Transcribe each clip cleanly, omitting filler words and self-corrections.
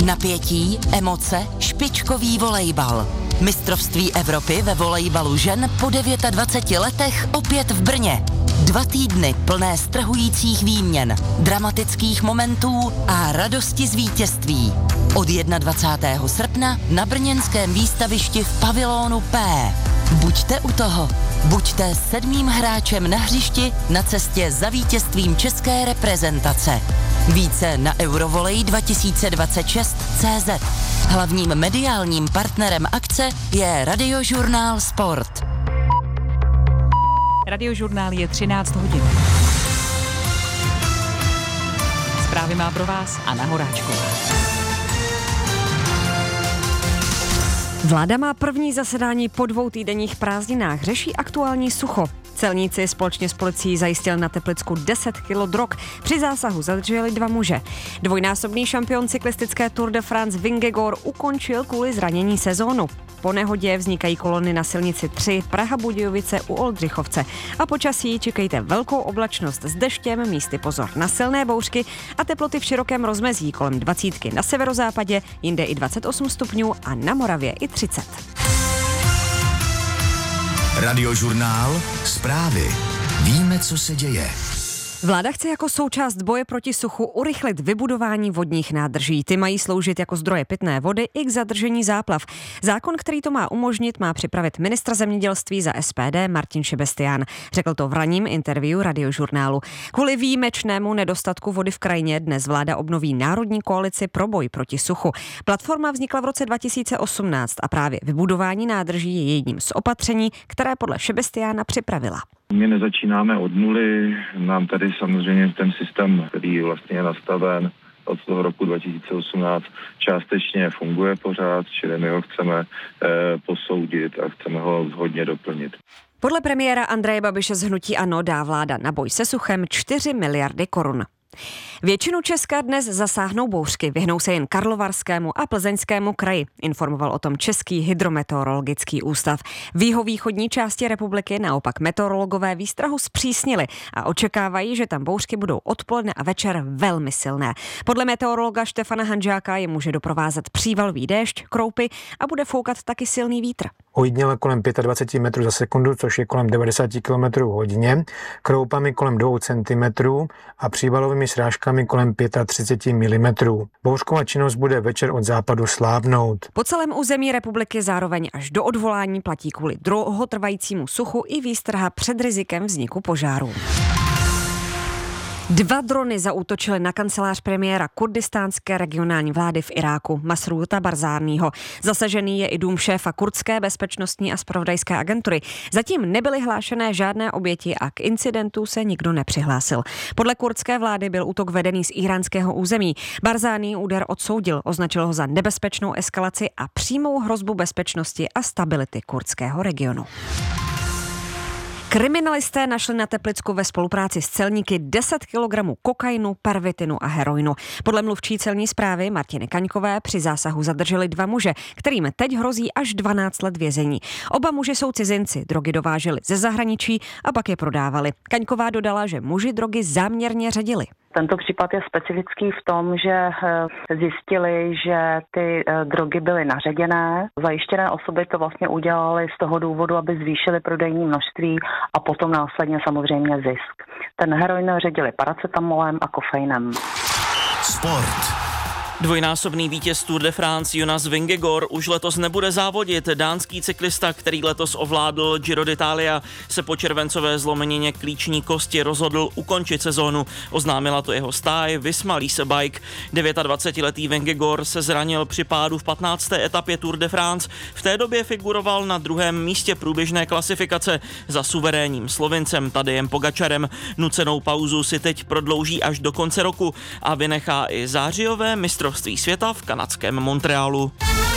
Napětí, emoce, špičkový volejbal. Mistrovství Evropy ve volejbalu žen po 29 letech opět v Brně. 2 týdny plné strhujících výměn, dramatických momentů a radosti z vítězství. Od 21. srpna na brněnském výstavišti v pavilonu P. Buďte u toho. Buďte 7. hráčem na hřišti na cestě za vítězstvím české reprezentace. Více na eurovolej2026.cz. Hlavním mediálním partnerem akce je Radiožurnál Sport. Radiožurnál je 13 hodin. Zprávy má pro vás Anna Horáčková. Vláda má první zasedání po 2týdenních prázdninách. Řeší aktuální sucho. Celníci společně s policií zajistili na Teplicku 10 kg drog. Při zásahu zadrželi 2 muže. Dvojnásobný šampion cyklistické Tour de France Vingegaard ukončil kvůli zranění sezónu. Po nehodě vznikají kolony na silnici 3 Praha-Budějovice u Oldřichovce. A počasí čekejte velkou oblačnost s deštěm, místy pozor na silné bouřky a teploty v širokém rozmezí kolem 20 na severozápadě, jinde i 28 stupňů a na Moravě i 30. Radiožurnál Zprávy. Víme, co se děje. Vláda chce jako součást boje proti suchu urychlit vybudování vodních nádrží. Ty mají sloužit jako zdroje pitné vody i k zadržení záplav. Zákon, který to má umožnit, má připravit ministr zemědělství za SPD Martin Šebestián. Řekl to v ranním interview Radiožurnálu. Kvůli výjimečnému nedostatku vody v krajině dnes vláda obnoví Národní koalici pro boj proti suchu. Platforma vznikla v roce 2018 a právě vybudování nádrží je jedním z opatření, které podle Šebestiána připravila. My nezačínáme od nuly, nám tady samozřejmě ten systém, který vlastně je nastaven od toho roku 2018, částečně funguje pořád, čili my ho chceme posoudit a chceme ho hodně doplnit. Podle premiéra Andreje Babiše z hnutí ANO dá vláda na boj se suchem 4 miliardy korun. Většinu Česka dnes zasáhnou bouřky, vyhnou se jen Karlovarskému a Plzeňskému kraji, informoval o tom Český hydrometeorologický ústav. V jihovýchodní části republiky naopak meteorologové výstrahu zpřísnili a očekávají, že tam bouřky budou odpoledne a večer velmi silné. Podle meteorologa Štefana Hanžáka je může doprovázet přívalový déšť, kroupy a bude foukat taky silný vítr. Ojediněle kolem 25 metrů za sekundu, což je kolem 90 km hodině, kroupami kolem 2 cm a přívalovými srážkami kolem 35 mm. Bouřková činnost bude večer od západu slábnout. Po celém území republiky zároveň až do odvolání platí kvůli dlouhotrvajícímu suchu i výstraha před rizikem vzniku požáru. 2 drony zaútočily na kancelář premiéra kurdistánské regionální vlády v Iráku Masrúta Barzánního. Zasažený je i dům šéfa kurdské bezpečnostní a zpravodajské agentury. Zatím nebyly hlášené žádné oběti a k incidentu se nikdo nepřihlásil. Podle kurdské vlády byl útok vedený z íránského území. Barzání úder odsoudil, označil ho za nebezpečnou eskalaci a přímou hrozbu bezpečnosti a stability kurdského regionu. Kriminalisté našli na Teplicku ve spolupráci s celníky 10 kg kokainu, pervitinu a heroinu. Podle mluvčí celní správy Martiny Kaňkové při zásahu zadrželi 2 muže, kterým teď hrozí až 12 let vězení. Oba muži jsou cizinci, drogy dováželi ze zahraničí a pak je prodávali. Kaňková dodala, že muži drogy záměrně ředili. Tento případ je specifický v tom, že zjistili, že ty drogy byly naředěné. Zajištěné osoby to vlastně udělali z toho důvodu, aby zvýšili prodejní množství a potom následně samozřejmě zisk. Ten heroin ředili paracetamolem a kofeinem. Sport. Dvojnásobný vítěz Tour de France Jonas Vingegaard už letos nebude závodit. Dánský cyklista, který letos ovládl Giro d'Italia, se po červencové zlomenině klíční kosti rozhodl ukončit sezónu. Oznámila to jeho stáj Visma Lease Bike. 29-letý Vingegaard se zranil při pádu v 15. etapě Tour de France. V té době figuroval na 2. místě průběžné klasifikace za suverénním Slovincem Tadejem Pogačarem. Nucenou pauzu si teď prodlouží až do konce roku a vynechá i zářijové mistrovství světa v kanadském Montrealu.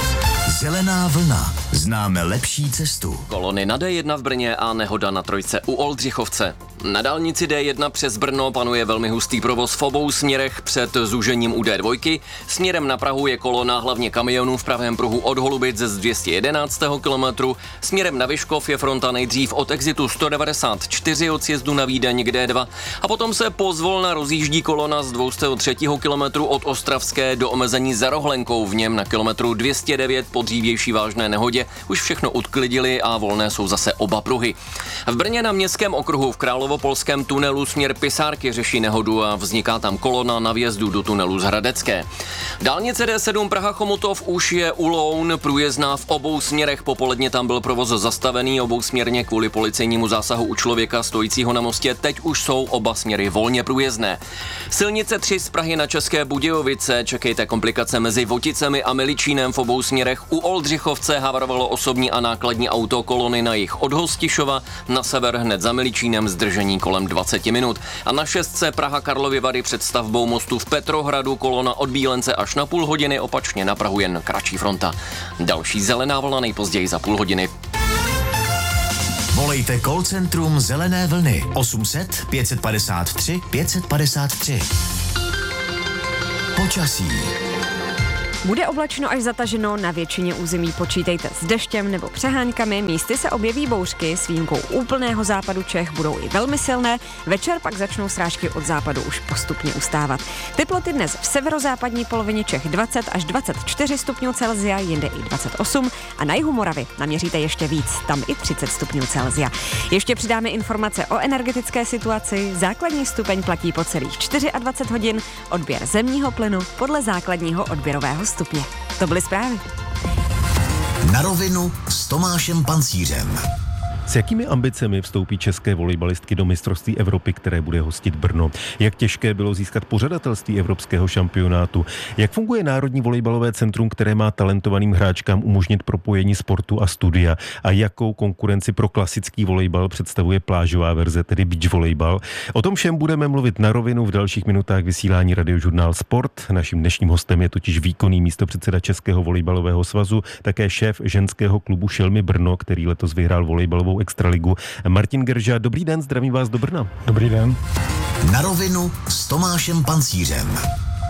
Zelená vlna. Známe lepší cestu. Kolony na D1 v Brně a nehoda na trojce u Oldřichovce. Na dálnici D1 přes Brno panuje velmi hustý provoz v obou směrech před zúžením u D2. Směrem na Prahu je kolona hlavně kamionů v pravém pruhu od Holubic z 211. kilometru. Směrem na Vyškov je fronta nejdřív od exitu 194 od sjezdu na Vídeň k D2 a potom se pozvolna rozjíždí kolona z 203. kilometru od Ostravské do omezení za Rohlenkou. V něm na kilometru 209 po dřívější vážné nehodě už všechno odklidili a volné jsou zase oba pruhy. V Brně na městském okruhu v Královopolském tunelu směr Pisárky řeší nehodu a vzniká tam kolona na vjezdu do tunelu z Hradecké. Dálnice D7 Praha-Chomutov už je u Loun průjezdná v obou směrech. Popoledně tam byl provoz zastavený obousměrně kvůli policejnímu zásahu u člověka stojícího na mostě. Teď už jsou oba směry volně průjezdné. Silnice 3 z Prahy na České Budějovice. Čekejte komplikace mezi Voticemi a Miličínem v obou směrech. U Oldřichovce havarovalo osobní a nákladní auto, kolony na jih od Hostišova, na sever hned za Miličínem zdržení kolem 20 minut. A na 6 Praha Karlovy Vary před stavbou mostu v Petrohradu kolona od Bílence až na půl hodiny, opačně na Prahu jen kratší fronta. Další zelená vlna nejpozději za půl hodiny. Volejte call centrum Zelené vlny 800 553 553. Počasí. Bude oblačno až zataženo, na většině území počítejte s deštěm nebo přeháňkami, místy se objeví bouřky, s výjimkou úplného západu Čech budou i velmi silné, večer pak začnou srážky od západu už postupně ustávat. Teploty dnes v severozápadní polovině Čech 20 až 24 stupňů Celsia, jinde i 28 a na jihu Moravy naměříte ještě víc, tam i 30 stupňů Celsia. Ještě přidáme informace o energetické situaci, základní stupeň platí po celých 24 hodin, odběr zemního plynu podle základního odběrového stupně. To byly zprávy. Na rovinu s Tomášem Pancířem. S jakými ambicemi vstoupí české volejbalistky do mistrovství Evropy, které bude hostit Brno? Jak těžké bylo získat pořadatelství evropského šampionátu? Jak funguje Národní volejbalové centrum, které má talentovaným hráčkám umožnit propojení sportu a studia? A jakou konkurenci pro klasický volejbal představuje plážová verze, tedy beach volejbal? O tom všem budeme mluvit na rovinu v dalších minutách vysílání Radiožurnál Sport. Naším dnešním hostem je totiž výkonný místopředseda Českého volejbalového svazu, také šéf ženského klubu Šelmy Brno, který letos vyhrál volejbalovou extraligu. Martin Gerža, dobrý den, zdravím vás do Brna. Dobrý den. Na rovinu s Tomášem Pancířem.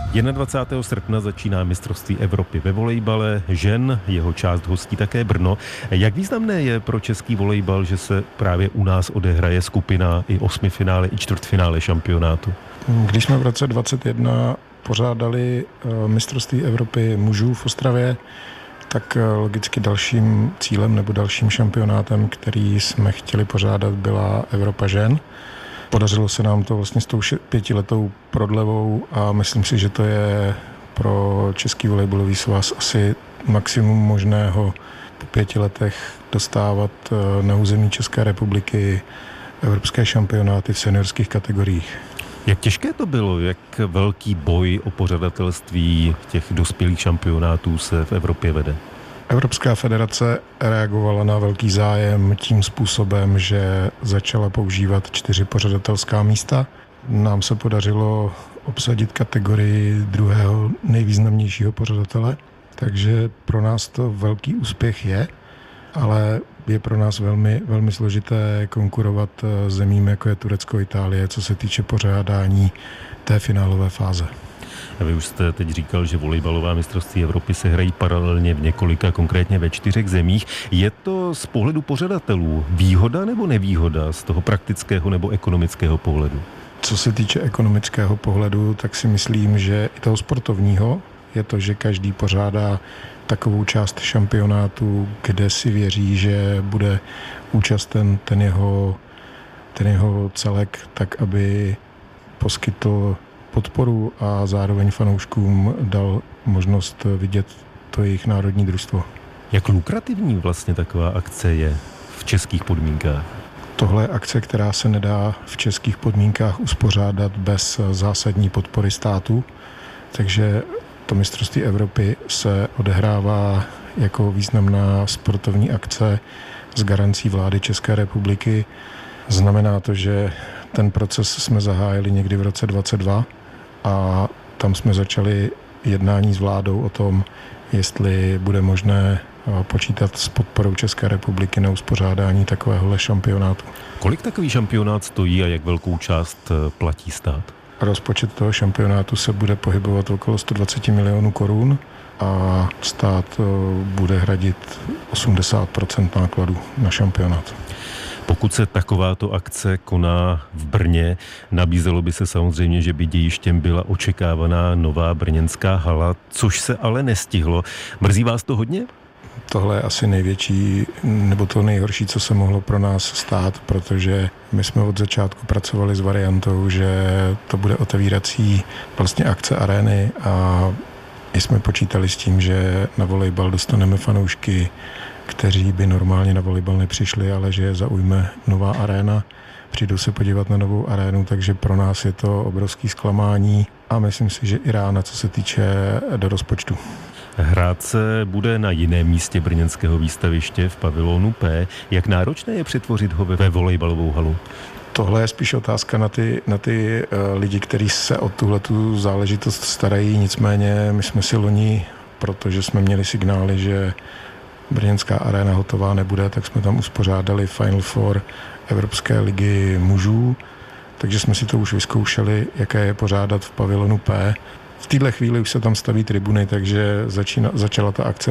21. srpna začíná mistrovství Evropy ve volejbale žen, jeho část hostí také Brno. Jak významné je pro český volejbal, že se právě u nás odehraje skupina i osmifinále, i čtvrtfinále šampionátu? Když jsme v roce 2021 pořádali mistrovství Evropy mužů v Ostravě, tak logicky dalším cílem nebo dalším šampionátem, který jsme chtěli pořádat, byla Evropa žen. Podařilo se nám to vlastně s tou 5letou prodlevou a myslím si, že to je pro Český volejbalový svaz asi maximum možného po 5 letech dostávat na území České republiky evropské šampionáty v seniorských kategoriích. Jak těžké to bylo? Jak velký boj o pořadatelství těch dospělých šampionátů se v Evropě vede? Evropská federace reagovala na velký zájem tím způsobem, že začala používat 4 pořadatelská místa. Nám se podařilo obsadit kategorii druhého nejvýznamnějšího pořadatele, takže pro nás to velký úspěch je, ale je pro nás velmi, velmi složité konkurovat zemím, jako je Turecko, Itálie, co se týče pořádání té finálové fáze. A vy už jste teď říkal, že volejbalová mistrovství Evropy se hrají paralelně v několika, konkrétně ve 4 zemích. Je to z pohledu pořadatelů výhoda nebo nevýhoda z toho praktického nebo ekonomického pohledu? Co se týče ekonomického pohledu, tak si myslím, že i toho sportovního je to, že každý pořádá takovou část šampionátu, kde si věří, že bude účasten ten jeho celek, tak aby poskytl podporu a zároveň fanouškům dal možnost vidět to jejich národní družstvo. Jak lukrativní vlastně taková akce je v českých podmínkách? Tohle je akce, která se nedá v českých podmínkách uspořádat bez zásadní podpory státu, takže to mistrovství Evropy se odehrává jako významná sportovní akce s garancí vlády České republiky. Znamená to, že ten proces jsme zahájili někdy v roce 2022 a tam jsme začali jednání s vládou o tom, jestli bude možné počítat s podporou České republiky na uspořádání takovéhohle šampionátu. Kolik takový šampionát stojí a jak velkou část platí stát? Rozpočet toho šampionátu se bude pohybovat okolo 120 milionů korun a stát bude hradit 80% nákladů na šampionát. Pokud se takováto akce koná v Brně, nabízelo by se samozřejmě, že by dějištěm byla očekávaná nová brněnská hala, což se ale nestihlo. Mrzí vás to hodně? Tohle je asi největší, nebo to nejhorší, co se mohlo pro nás stát, protože my jsme od začátku pracovali s variantou, že to bude otevírací vlastně akce arény a jsme počítali s tím, že na volejbal dostaneme fanoušky, kteří by normálně na volejbal nepřišli, ale že je zaujme nová aréna. Přijdou se podívat na novou arénu, takže pro nás je to obrovský zklamání a myslím si, že i rána, co se týče do rozpočtu. Hrát se bude na jiném místě brněnského výstaviště v pavilonu P. Jak náročné je přetvořit ho ve volejbalovou halu? Tohle je spíš otázka na ty lidi, kteří se o tuhletu záležitost starají. Nicméně my jsme si loni, protože jsme měli signály, že brněnská aréna hotová nebude, tak jsme tam uspořádali Final Four Evropské ligy mužů, takže jsme si to už vyzkoušeli, jaké je pořádat v pavilonu P. V této chvíli už se tam staví tribuny, takže začala ta akce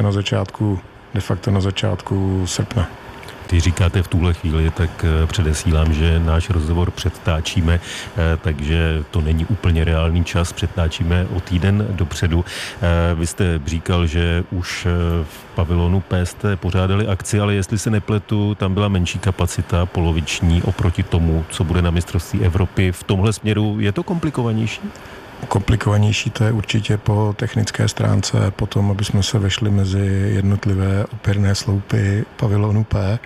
de facto na začátku srpna. Když říkáte v tuhle chvíli, tak předesílám, že náš rozhovor předtáčíme, takže to není úplně reálný čas, předtáčíme o týden dopředu. Vy jste říkal, že už v pavilonu P jste pořádali akci, ale jestli se nepletu, tam byla menší kapacita, poloviční oproti tomu, co bude na mistrovství Evropy. V tomhle směru je to komplikovanější? Komplikovanější to je určitě po technické stránce, po tom, aby jsme se vešli mezi jednotlivé opěrné sloupy pavilonu P,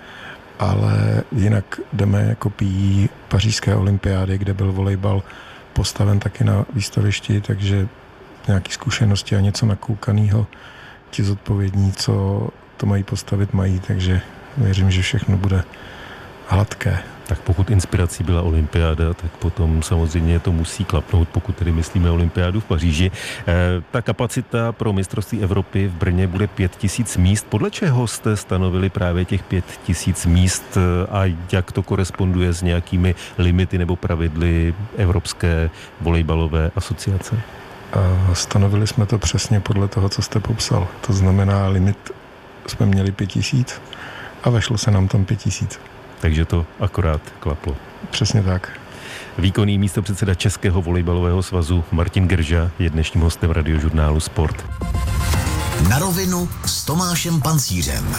ale jinak jdeme kopií pařížské olympiády, kde byl volejbal postaven taky na výstavišti, takže nějaké zkušenosti a něco nakoukaného ti zodpovědní, co to mají postavit, mají, takže věřím, že všechno bude hladké. Tak pokud inspirací byla olympiáda, tak potom samozřejmě to musí klapnout, pokud tedy myslíme olympiádu v Paříži. Ta kapacita pro mistrovství Evropy v Brně bude 5000 míst. Podle čeho jste stanovili právě těch 5000 míst a jak to koresponduje s nějakými limity nebo pravidly Evropské volejbalové asociace? Stanovili jsme to přesně podle toho, co jste popsal. To znamená, limit jsme měli 5000 a vešlo se nám tam 5000. Takže to akorát klaplo. Přesně tak. Výkonný místopředseda Českého volejbalového svazu Martin Gerža je dnešním hostem Radiožurnálu Sport. Na rovinu s Tomášem Pancířem.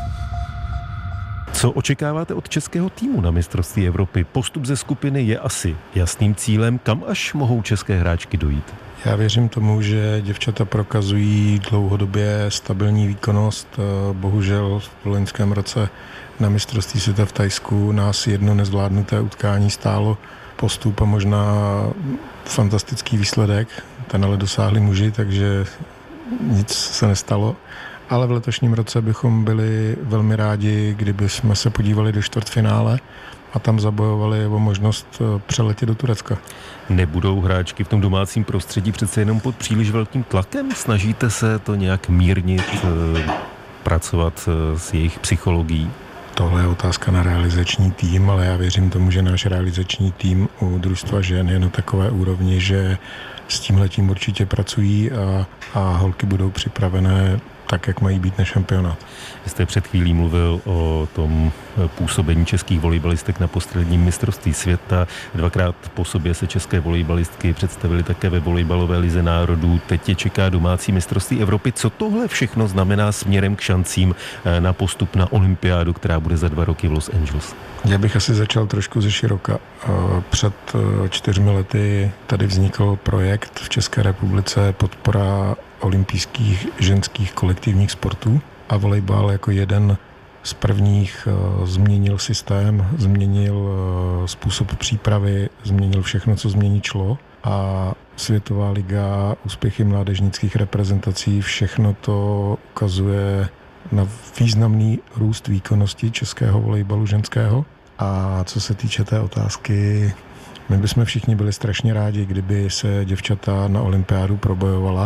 Co očekáváte od českého týmu na mistrovství Evropy? Postup ze skupiny je asi jasným cílem. Kam až mohou české hráčky dojít? Já věřím tomu, že děvčata prokazují dlouhodobě stabilní výkonnost. Bohužel v loňském roce na mistrovství světa v Thajsku nás jedno nezvládnuté utkání stálo postup a možná fantastický výsledek. Ten ale dosáhli muži, takže nic se nestalo. Ale v letošním roce bychom byli velmi rádi, kdyby jsme se podívali do čtvrtfinále a tam zabojovali o možnost přeletět do Turecka. Nebudou hráčky v tom domácím prostředí přece jenom pod příliš velkým tlakem? Snažíte se to nějak mírnit, pracovat s jejich psychologií? Tohle je otázka na realizační tým, ale já věřím tomu, že náš realizační tým u družstva žen je na takové úrovni, že s tímhletím určitě pracují a holky budou připravené tak, jak mají být na šampionát. Jste před chvílí mluvil o tom působení českých volejbalistek na posledním mistrovství světa. 2krát po sobě se české volejbalistky představily také ve volejbalové lize národů. Teď je čeká domácí mistrovství Evropy. Co tohle všechno znamená směrem k šancím na postup na olympiádu, která bude za 2 roky v Los Angeles? Já bych asi začal trošku ze široka. Před 4 lety tady vznikl projekt v České republice podpora olympijských ženských kolektivních sportů a volejbal jako jeden z prvních změnil systém, změnil způsob přípravy, změnil všechno, co změnit šlo a Světová liga, úspěchy mládežnických reprezentací, všechno to ukazuje na významný růst výkonnosti českého volejbalu ženského. A co se týče té otázky, my bychom všichni byli strašně rádi, kdyby se děvčata na olympiádu probojovala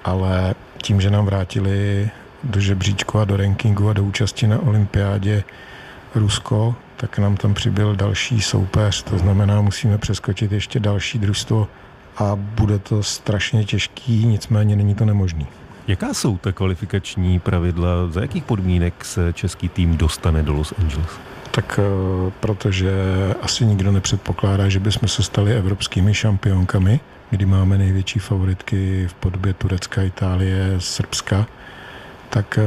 ale tím, že nám vrátili do žebříčku a do rankingu a do účasti na olympiádě Rusko, tak nám tam přibyl další soupeř, to znamená, musíme přeskočit ještě další družstvo a bude to strašně těžký, nicméně není to nemožný. Jaká jsou ta kvalifikační pravidla, za jakých podmínek se český tým dostane do Los Angeles? Tak protože asi nikdo nepředpokládá, že bychom se stali evropskými šampionkami, kdy máme největší favoritky v podobě Turecka, Itálie, Srbska, tak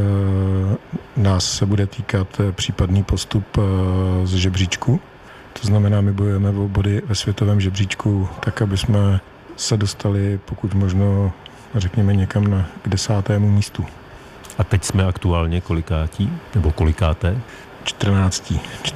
nás se bude týkat případný postup z žebříčku. To znamená, my bojujeme o body ve světovém žebříčku tak, aby jsme se dostali pokud možno, řekněme, někam k 10. místu. A teď jsme aktuálně kolikátí? Nebo kolikáté? 14.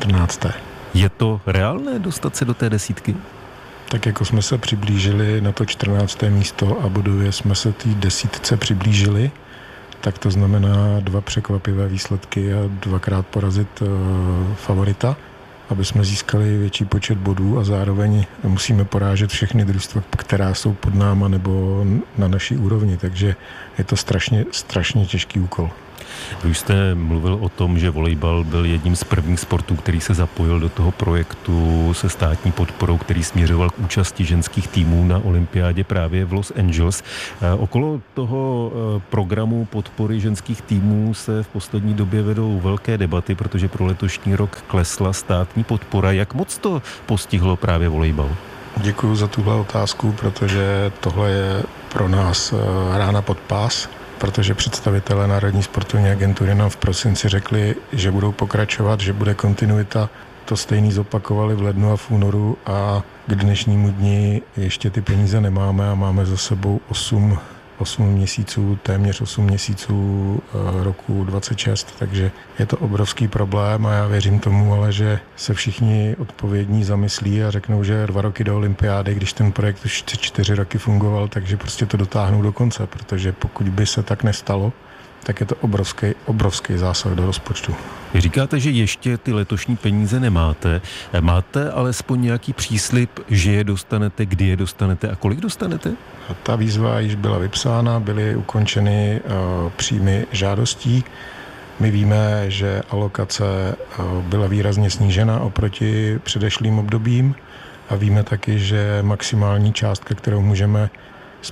Je to reálné dostat se do té desítky? Tak jako jsme se přiblížili na to 14. místo a bodově jsme se té desítce přiblížili, tak to znamená 2 překvapivé výsledky a 2krát porazit favorita, aby jsme získali větší počet bodů a zároveň musíme porážet všechny družstva, která jsou pod náma nebo na naší úrovni, takže je to strašně těžký úkol. Vy už jste mluvil o tom, že volejbal byl jedním z prvních sportů, který se zapojil do toho projektu se státní podporou, který směřoval k účasti ženských týmů na olympiádě právě v Los Angeles. Okolo toho programu podpory ženských týmů se v poslední době vedou velké debaty, protože pro letošní rok klesla státní podpora. Jak moc to postihlo právě volejbal? Děkuji za tuhle otázku, protože tohle je pro nás rána pod pás, protože představitelé Národní sportovní agentury nám v prosinci řekli, že budou pokračovat, že bude kontinuita. To stejný zopakovali v lednu a v únoru a k dnešnímu dni ještě ty peníze nemáme a máme za sebou 8 měsíců, téměř 8 měsíců roku 26, takže je to obrovský problém a já věřím tomu, ale že se všichni odpovědní zamyslí a řeknou, že 2 roky do olympiády, když ten projekt už 4 roky fungoval, takže prostě to dotáhnou do konce, protože pokud by se tak nestalo, tak je to obrovský zásah do rozpočtu. Vy říkáte, že ještě ty letošní peníze nemáte. Máte alespoň nějaký příslib, že je dostanete, kdy je dostanete a kolik dostanete? Ta výzva již byla vypsána, byly ukončeny příjmy žádostí. My víme, že alokace byla výrazně snížena oproti předešlým obdobím a víme taky, že maximální částka, kterou můžeme z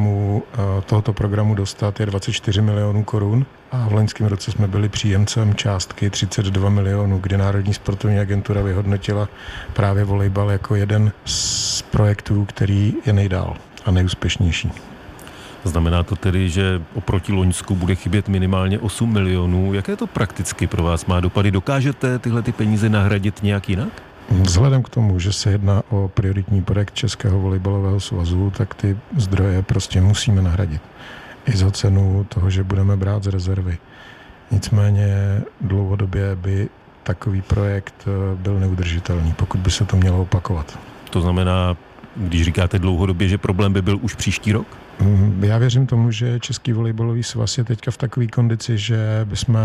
tohoto programu dostat, je 24 milionů korun a v loňském roce jsme byli příjemcem částky 32 milionů, kdy Národní sportovní agentura vyhodnotila právě volejbal jako jeden z projektů, který je nejdál a nejúspěšnější. Znamená to tedy, že oproti loňsku bude chybět minimálně 8 milionů. Jaké to prakticky pro vás má dopady? Dokážete tyhle ty peníze nahradit nějak jinak? Vzhledem k tomu, že se jedná o prioritní projekt Českého volejbalového svazu, tak ty zdroje prostě musíme nahradit. I za cenu toho, že budeme brát z rezervy. Nicméně dlouhodobě by takový projekt byl neudržitelný, pokud by se to mělo opakovat. To znamená, když říkáte dlouhodobě, že problém by byl už příští rok? Já věřím tomu, že Český volejbalový svaz je teďka v takové kondici, že bychom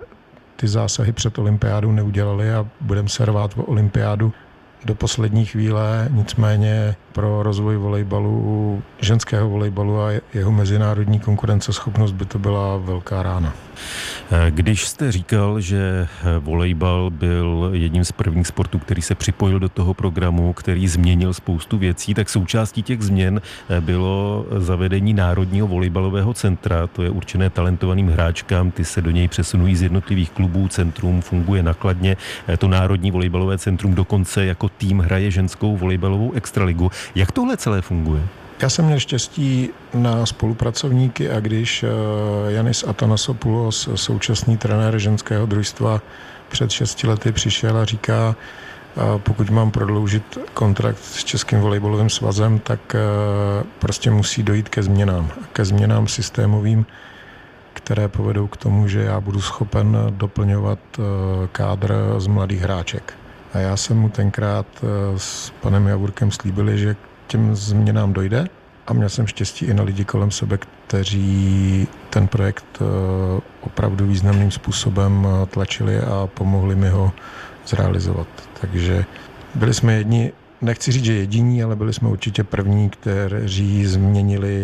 ty zásahy před olympiádou neudělali a budeme se rvát o olympiádu do poslední chvíle, nicméně pro rozvoj volejbalu, ženského volejbalu a jeho mezinárodní konkurenceschopnost by to byla velká rána. Když jste říkal, že volejbal byl jedním z prvních sportů, který se připojil do toho programu, který změnil spoustu věcí, tak součástí těch změn bylo zavedení Národního volejbalového centra. To je určené talentovaným hráčkám, ty se do něj přesunují z jednotlivých klubů, centrum funguje nakladně. To Národní volejbalové centrum dokonce jako tým hraje ženskou volejbalovou extraligu. Jak tohle celé funguje? Já jsem měl štěstí na spolupracovníky a když Janis Atanasopoulos, současný trenér ženského družstva, před 6 lety přišel a říká, pokud mám prodloužit kontrakt s Českým volejbalovým svazem, tak prostě musí dojít ke změnám systémovým, které povedou k tomu, že já budu schopen doplňovat kádr z mladých hráček. A já jsem mu tenkrát s panem Javorkem slíbili, že těm změnám dojde a měl jsem štěstí i na lidi kolem sebe, kteří ten projekt opravdu významným způsobem tlačili a pomohli mi ho zrealizovat. Takže byli jsme nechci říct, že jediní, ale byli jsme určitě první, kteří změnili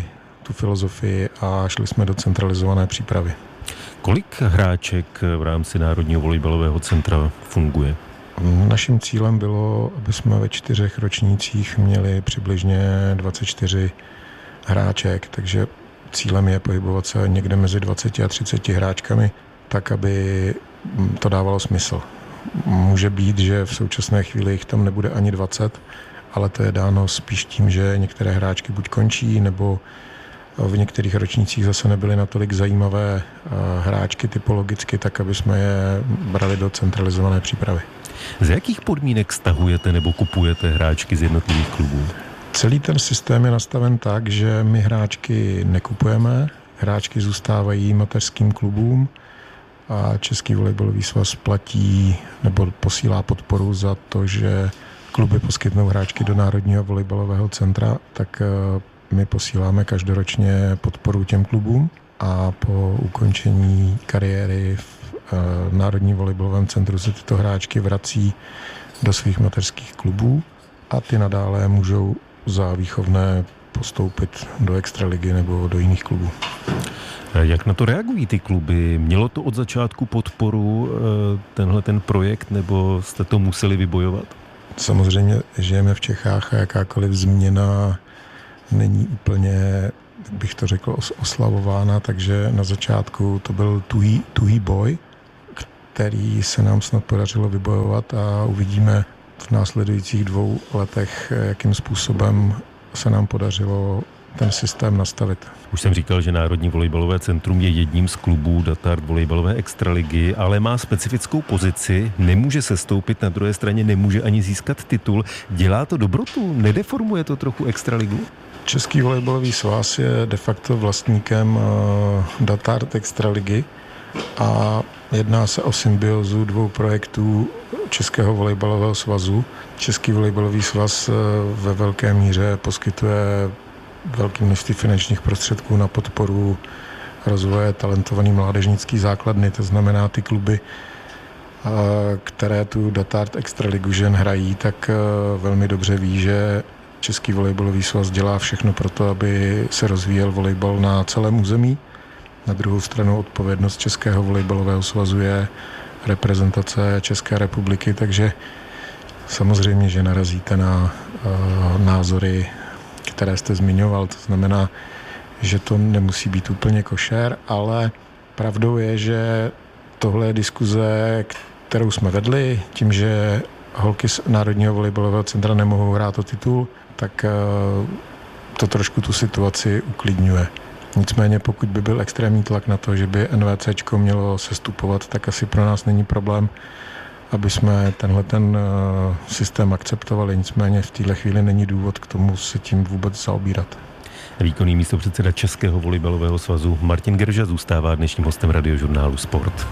tu filozofii a šli jsme do centralizované přípravy. Kolik hráček v rámci Národního volejbalového centra funguje? Naším cílem bylo, aby jsme ve 4 ročnících měli přibližně 24 hráček, takže cílem je pohybovat se někde mezi 20 a 30 hráčkami, tak, aby to dávalo smysl. Může být, že v současné chvíli jich tam nebude ani 20, ale to je dáno spíš tím, že některé hráčky buď končí, nebo v některých ročnících zase nebyly natolik zajímavé hráčky typologicky, tak aby jsme je brali do centralizované přípravy. Z jakých podmínek stahujete nebo kupujete hráčky z jednotlivých klubů? Celý ten systém je nastaven tak, že my hráčky nekupujeme, hráčky zůstávají mateřským klubům a Český volejbalový svaz platí nebo posílá podporu za to, že kluby poskytnou hráčky do Národního volejbalového centra, tak my posíláme každoročně podporu těm klubům a po ukončení kariéry v Národním volejbalovém centru se tyto hráčky vrací do svých mateřských klubů a ty nadále můžou za výchovné postoupit do extraligy nebo do jiných klubů. Jak na to reagují ty kluby? Mělo to od začátku podporu ten projekt, nebo jste to museli vybojovat? Samozřejmě žijeme v Čechách a jakákoliv změna není úplně, jak bych to řekl, oslavována, takže na začátku to byl tuhý boj, který se nám snad podařilo vybojovat a uvidíme v následujících 2 letech, jakým způsobem se nám podařilo ten systém nastavit. Už jsem říkal, že Národní volejbalové centrum je jedním z klubů Datart volejbalové extraligy, ale má specifickou pozici, nemůže sestoupit, na druhé straně nemůže ani získat titul. Dělá to dobrotu? Nedeformuje to trochu extraligu? Český volejbalový svaz je de facto vlastníkem Datart extraligy a jedná se o symbiozu 2 projektů Českého volejbalového svazu. Český volejbalový svaz ve velké míře poskytuje velké množství finančních prostředků na podporu rozvoje talentovaný mládežnický základny, to znamená ty kluby, které tu Datart extraligu žen hrají, tak velmi dobře ví, že Český volejbalový svaz dělá všechno pro to, aby se rozvíjel volejbal na celém území. Na druhou stranu odpovědnost Českého volejbalového svazu je reprezentace České republiky, takže samozřejmě, že narazíte na názory, které jste zmiňoval. To znamená, že to nemusí být úplně košer, ale pravdou je, že tohle je diskuze, kterou jsme vedli, tím, že holky z Národního volejbalového centra nemohou hrát o titul, tak to trošku tu situaci uklidňuje. Nicméně pokud by byl extrémní tlak na to, že by NVCčko mělo sestupovat, tak asi pro nás není problém, aby jsme ten systém akceptovali. Nicméně v této chvíli není důvod k tomu se tím vůbec zaobírat. Výkonný místopředseda Českého volejbalového svazu Martin Gerža zůstává dnešním hostem Radiožurnálu Sport.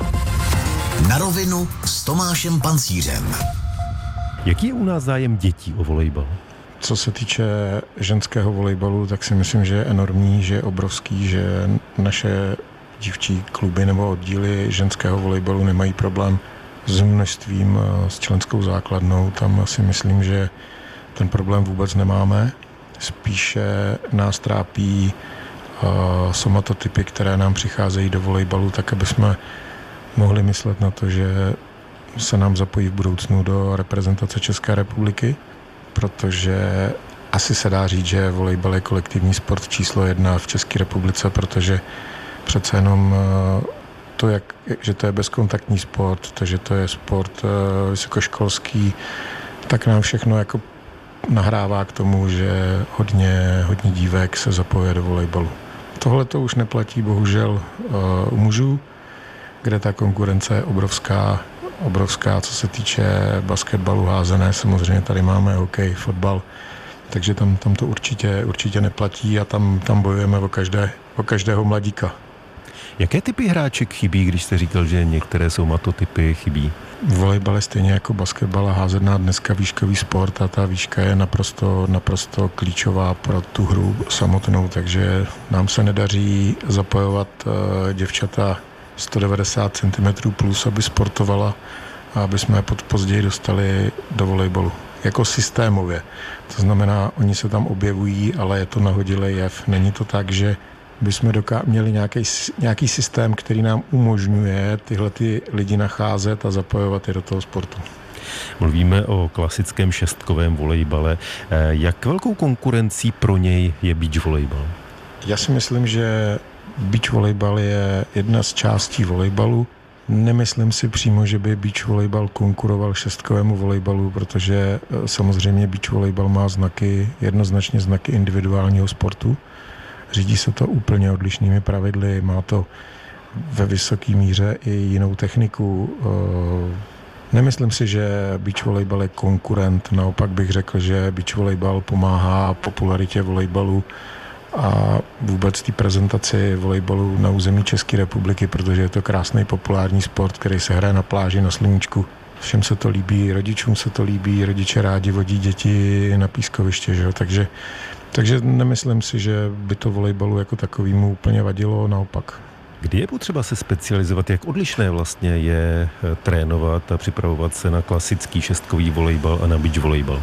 Na rovinu s Tomášem Pancířem. Jaký je u nás zájem dětí o volejbal? Co se týče ženského volejbalu, tak si myslím, že je enormní, že je obrovský, že naše dívčí kluby nebo oddíly ženského volejbalu nemají problém s množstvím, s členskou základnou. Tam si myslím, že ten problém vůbec nemáme. Spíše nás trápí somatotypy, které nám přicházejí do volejbalu, tak aby jsme mohli myslet na to, že se nám zapojí v budoucnu do reprezentace České republiky, protože asi se dá říct, že volejbal je kolektivní sport číslo 1 v České republice, protože přece jenom to, že to je bezkontaktní sport, to, že to je sport vysokoškolský, tak nám všechno jako nahrává k tomu, že hodně dívek se zapojuje do volejbalu. Tohle to už neplatí bohužel u mužů, kde ta konkurence je obrovská, co se týče basketbalu, házené, samozřejmě tady máme hokej, fotbal, takže tam to určitě neplatí a tam bojujeme o každého mladíka. Jaké typy hráček chybí, když jste říkal, že některé somatotypy chybí? Volejbal je stejně jako basketbal a házená dneska výškový sport a ta výška je naprosto klíčová pro tu hru samotnou, takže nám se nedaří zapojovat děvčata 190 cm plus, aby sportovala a aby jsme je později dostali do volejbalu. jako systémově. To znamená, oni se tam objevují, ale je to nahodilý jev. Není to tak, že bychom měli nějaký systém, který nám umožňuje tyhle ty lidi nacházet a zapojovat je do toho sportu. Mluvíme o klasickém šestkovém volejbale. Jak velkou konkurencí pro něj je beach volejbal? Já si myslím, že beach volejbal je jedna z částí volejbalu. Nemyslím si přímo, že by beach volejbal konkuroval šestkovému volejbalu, protože samozřejmě beach volejbal má jednoznačně znaky individuálního sportu. Řídí se to úplně odlišnými pravidly, má to ve vysoké míře i jinou techniku. Nemyslím si, že beach volejbal je konkurent, naopak bych řekl, že beach volejbal pomáhá popularitě volejbalu a vůbec té prezentaci volejbalu na území České republiky, protože je to krásný populární sport, který se hraje na pláži, na sluníčku. Všem se to líbí, rodičům se to líbí, rodiče rádi vodí děti na pískoviště, že? Takže nemyslím si, že by to volejbalu jako takovýmu úplně vadilo, naopak. Kdy je potřeba se specializovat? Jak odlišné vlastně je trénovat a připravovat se na klasický šestkový volejbal a na beach volejbal?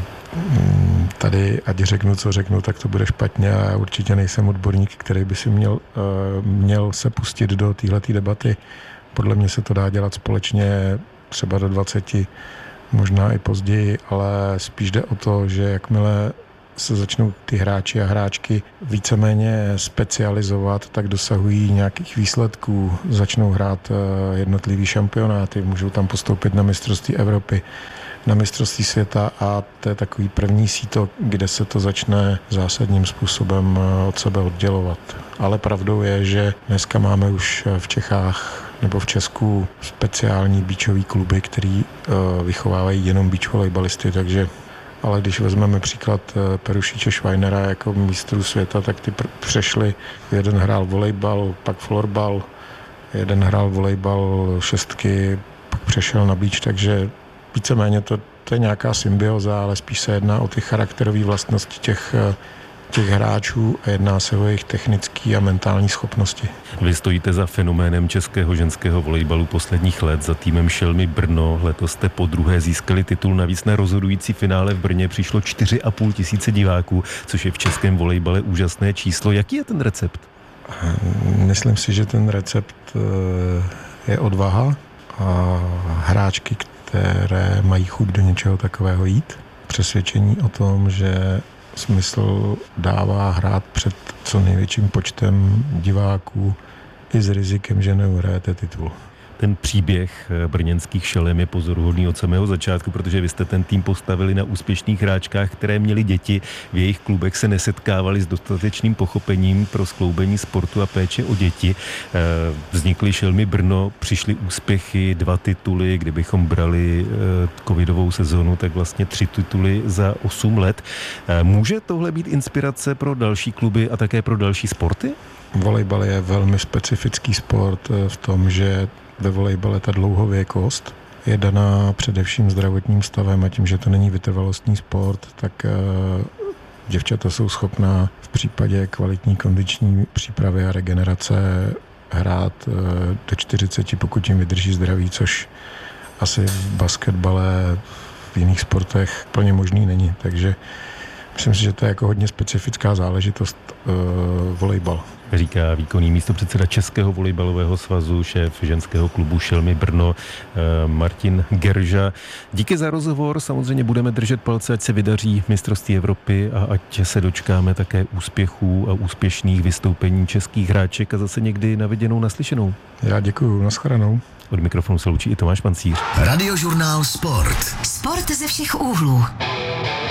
Tady, ať řeknu, co řeknu, tak to bude špatně a já určitě nejsem odborník, který by si měl se pustit do téhleté debaty. Podle mě se to dá dělat společně třeba do 20, možná i později, ale spíš jde o to, že jakmile se začnou ty hráči a hráčky víceméně specializovat, tak dosahují nějakých výsledků, začnou hrát jednotlivý šampionáty, můžou tam postoupit na mistrovství Evropy, na mistrovství světa a to je takový první síto, kde se to začne zásadním způsobem od sebe oddělovat. Ale pravdou je, že dneska máme už v Čechách nebo v Česku speciální beachový kluby, který vychovávají jenom beach volejbalisty, takže ale když vezmeme příklad Perušiče Švajnera jako mistrů světa, tak ty přešli, jeden hrál volejbal, pak florbal, jeden hrál volejbal šestky, pak přešel na beach, takže víceméně to je nějaká symbioza, ale spíš se jedná o ty charakterové vlastnosti těch hráčů a jedná se o jejich technické a mentální schopnosti. Vy stojíte za fenoménem českého ženského volejbalu posledních let, za týmem Šelmy Brno. Letos jste podruhé získali titul, navíc na rozhodující finále v Brně přišlo 4,5 tisíce diváků, což je v českém volejbale úžasné číslo. Jaký je ten recept? Myslím si, že ten recept je odvaha a hráčky, které mají chuť do něčeho takového jít. Přesvědčení o tom, že smysl dává hrát před co největším počtem diváků i s rizikem, že neuhrajete titul. Ten příběh brněnských Šelem je pozoruhodný od samého začátku, protože vy jste ten tým postavili na úspěšných hráčkách, které měly děti. V jejich klubech se nesetkávali s dostatečným pochopením pro skloubení sportu a péče o děti. Vznikly Šelmy Brno, přišly úspěchy, 2 tituly, kdybychom brali covidovou sezonu, tak vlastně 3 tituly za 8 let. Může tohle být inspirace pro další kluby a také pro další sporty? Volejbal je velmi specifický sport v tom, že ve volejbale ta dlouhověkost je daná především zdravotním stavem a tím, že to není vytrvalostní sport, tak děvčata jsou schopná v případě kvalitní kondiční přípravy a regenerace hrát do 40, pokud jim vydrží zdraví, což asi v basketbale, v jiných sportech plně možný není. Takže myslím si, že to je jako hodně specifická záležitost volejbal. Říká výkonný místopředseda Českého volejbalového svazu, šéf ženského klubu Šelmy Brno Martin Gerža. Díky za rozhovor, samozřejmě budeme držet palce, ať se vydaří mistrovství Evropy a ať se dočkáme také úspěchů a úspěšných vystoupení českých hráček a zase někdy na viděnou, naslyšenou. Já děkuju, nashledanou. Od mikrofonu se loučí i Tomáš Pancíř. Radiožurnál Sport. Sport ze všech úhlů.